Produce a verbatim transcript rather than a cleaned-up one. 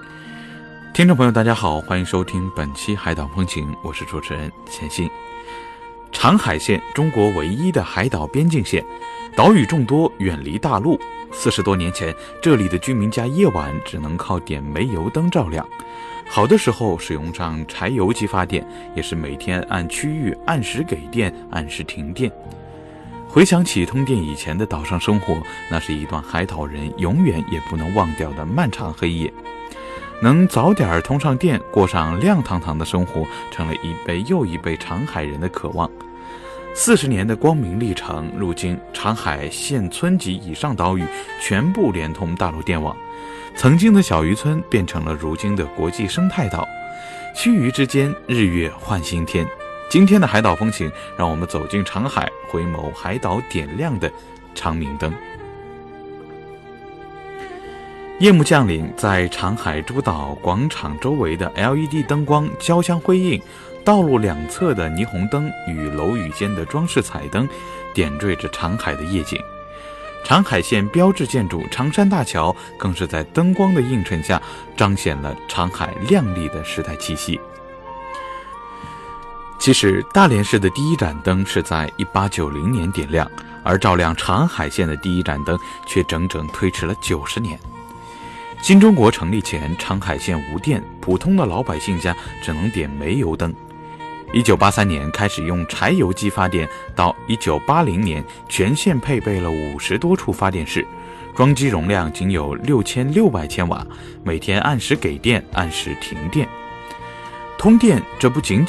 听众朋友大家好，欢迎收听本期海岛风情，我是主持人钱鑫。长海县中国唯一的海岛边境线，岛屿众多，远离大陆。四十多年前，这里的居民家夜晚只能靠点煤油灯照亮，好的时候使用上柴油机发电，也是每天按区域按时给电，按时停电。回想起通电以前的岛上生活，那是一段海岛人永远也不能忘掉的漫长黑夜。能早点通上电，过上亮堂堂的生活，成了一辈又一辈长海人的渴望。四十年的光明历程，如今长海县村级以上岛屿全部连通大陆电网，曾经的小渔村变成了如今的国际生态岛。须臾之间，日月换新天。今天的海岛风情，让我们走进长海，回眸海岛点亮的长明灯。夜幕降临，在长海诸岛广场周围的 L E D 灯光交相辉映，道路两侧的霓虹灯与楼宇间的装饰彩灯点缀着长海的夜景。长海县标志建筑长山大桥更是在灯光的映衬下，彰显了长海亮丽的时代气息。其实大连市的第一盏灯是在一八九零年点亮，而照亮长海县的第一盏灯却整整推迟了九十年。新中国成立前，长海县无电，普通的老百姓家只能点煤油灯。一九八三年开始用柴油机发电，到一九八零年，全县配备了五十多处发电室，装机容量仅有六千六百千瓦，每天按时给电，按时停电。通电这不仅